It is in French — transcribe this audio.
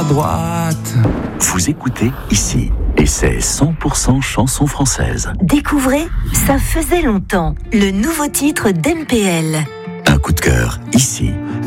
droite. Vous écoutez ici, et c'est 100% chanson française. Découvrez Ça faisait longtemps, le nouveau titre d'NPL. Un coup de cœur, ici.